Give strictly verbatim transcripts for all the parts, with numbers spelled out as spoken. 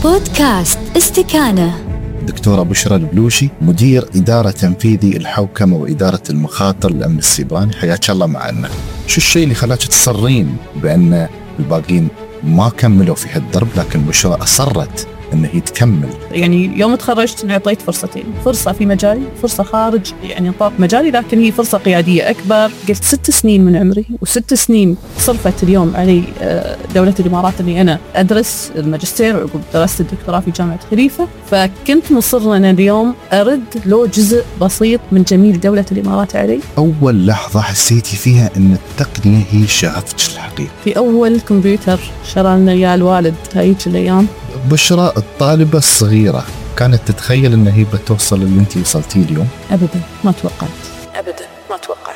بودكاست استكانة. دكتورة بشرى البلوشي، مدير إدارة تنفيذي الحوكمة وإدارة المخاطر للأمن السيبراني، حياك الله معنا. شو الشيء اللي خلاك تصرين بأن الباقين ما كملوا في هالدرب لكن بشرى أصرت أنه هي تكمل؟ يعني يوم تخرجت أعطيت فرصتين، فرصة في مجالي، فرصة خارج يعني نطاق مجالي، لكن هي فرصة قيادية أكبر. قلت ست سنين من عمري وست سنين صرفت اليوم علي دولة الإمارات أني أنا أدرس الماجستير وعقب درست الدكتوراه في جامعة خليفة، فكنت مصر أن اليوم أرد له جزء بسيط من جميل دولة الإمارات علي. أول لحظة حسيتي فيها أن التقنية هي شغفك الحقيقي؟ في أول كمبيوتر شرى لنا إياه الوالد هايج الأيام. بشرى الطالبة الصغيرة كانت تتخيل أن هي بتوصل اللي أنت وصلتيه اليوم؟ أبدا ما توقعت، أبدا ما توقعت.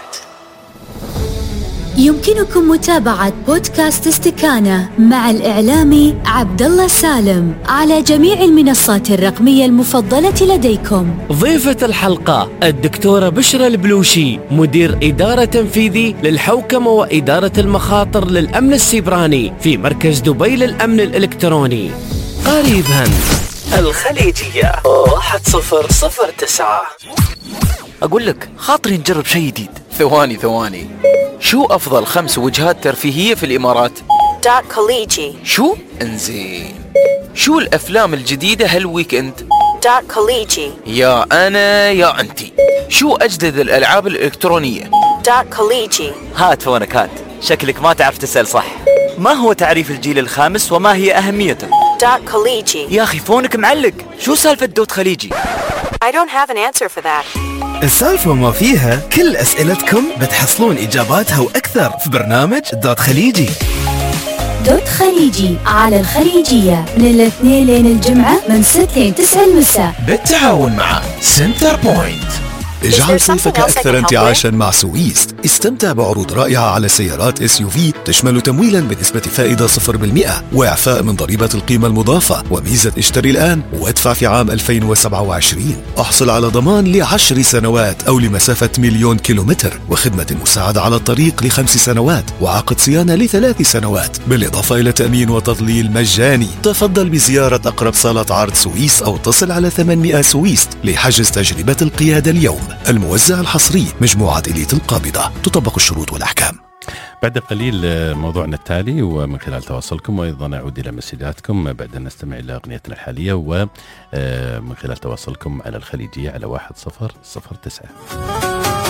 يمكنكم متابعة بودكاست استكانة مع الإعلامي عبد الله سالم على جميع المنصات الرقمية المفضلة لديكم. ضيفة الحلقة الدكتورة بشرى البلوشي، مدير إدارة تنفيذي للحوكمة وإدارة المخاطر للأمن السيبراني في مركز دبي للأمن الإلكتروني. قريبا الخليجية واحد صفر صفر تسعة. أقول لك خاطري نجرب شيء جديد. ثواني ثواني، شو أفضل خمس وجهات ترفيهية في الإمارات؟ دات خليجي. شو؟ انزين. شو الأفلام الجديدة هالويكند؟ دات خليجي. يا أنا يا أنتي، شو أجدد الألعاب الإلكترونية؟ دات خليجي. هات فونك هات، شكلك ما تعرف تسأل صح. ما هو تعريف الجيل الخامس وما هي أهميته؟ دات خليجي. يا أخي فونك معلق، شو سالفة دوت خليجي؟ I don't have an answer for that. السالفة ما فيها، كل أسئلتكم بتحصلون إجاباتها وأكثر في برنامج دوت خليجي. دوت خليجي على الخليجية من الاثنين لين الجمعة من ستة لين تسعة المساء بالتعاون مع سنتر بوينت. اجعل صيفك أكثر انتعاشا مع سويست. استمتع بعروض رائعة على سيارات اس يو في تشمل تمويلا بنسبة فائدة صفر بالمئة وإعفاء من ضريبة القيمة المضافة وميزة اشتري الآن وادفع في عام ألفين وسبعة وعشرين. احصل على ضمان لعشر سنوات أو لمسافة مليون كيلومتر وخدمة مساعدة على الطريق لخمس سنوات وعقد صيانة لثلاث سنوات بالإضافة إلى تأمين وتضليل مجاني. تفضل بزيارة أقرب صالة عرض سويس أو اتصل على ثمانمئة سويست لحجز تجربة القيادة اليوم. الموزع الحصري مجموعة إليت القابضة، تطبق الشروط والأحكام. بعد قليل موضوعنا التالي ومن خلال تواصلكم، وأيضا أعود إلى مسجاتكم بعد أن نستمع إلى أغنيتنا الحالية ومن خلال تواصلكم على الخليجية على واحد صفر صفر تسعة.